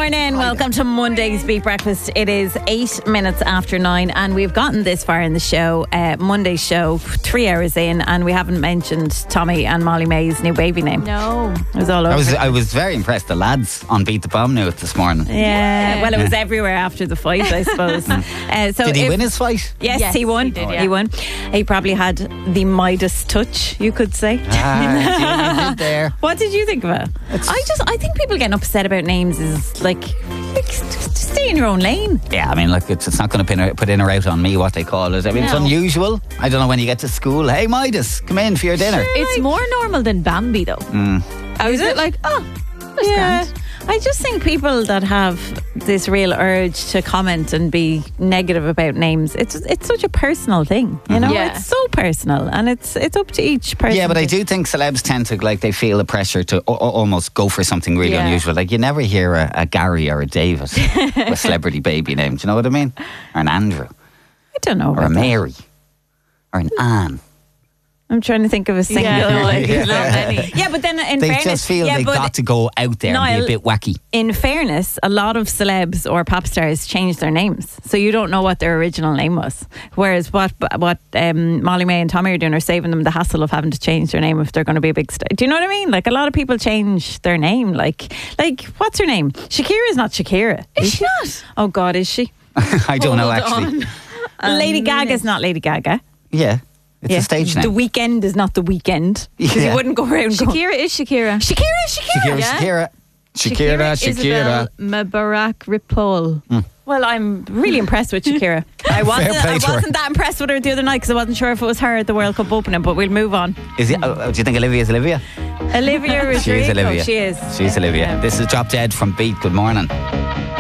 morning. Welcome to Monday's Beat Breakfast. It is 8 minutes after 9 and we've gotten this far in the show, Monday's show, 3 hours in, and we haven't mentioned Tommy and Molly May's new baby name. No. It was all over. I was very impressed. The lads on Beat the Bomb knew it this morning. Yeah. Well, it was everywhere after the fight, I suppose. So Did he win his fight? Yes, he won. He did, yeah. He won. He probably had the Midas touch, you could say. See what you did there. What did you think of it? I think people getting upset about names is like just stay in your own lane. Yeah, I mean, look, it's not going to put in or out on me what they call it. I mean, it's unusual. I don't know when you get to school. Hey, Midas, come in for your dinner. It's more normal than Bambi, though. Is it? Like, that's grand. I just think people that have this real urge to comment and be negative about names, it's such a personal thing, you know? Yeah. It's so personal, and it's up to each person. Yeah, but I do think celebs tend to, like, they feel the pressure to almost go for something really unusual. Like, you never hear a Gary or a David, a celebrity baby name. Do you know what I mean? Or an Andrew. I don't know. Or a Mary. Or an Anne. I'm trying to think of a single. Yeah, but then in They fairness, just feel they got to go out there and be a bit wacky. In fairness, a lot of celebs or pop stars change their names, so you don't know what their original name was. Whereas what Molly May and Tommy are doing are saving them the hassle of having to change their name if they're going to be a big star. Do you know what I mean? Like, a lot of people change their name. Like what's her name? Shakira's not Shakira. Is she not? Oh God, is she? I don't know, actually. Lady Gaga's not Lady Gaga. Yeah. It's a stage name. The Weekend is not The Weekend. Because you wouldn't go around Shakira is Shakira. Shakira. Isabel Mubarak Ripoll. Well, I'm really impressed with Shakira. I wasn't that impressed with her the other night because I wasn't sure if it was her at the World Cup opening, but we'll move on. Do you think Olivia's Olivia? Olivia Rodrigo. She is Olivia. She is. She's Olivia. This is Drop Dead from Beat. Good morning.